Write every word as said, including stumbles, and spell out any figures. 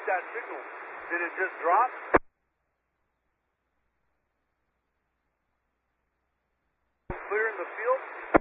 get that signal. Did it just drop? Clear in the field?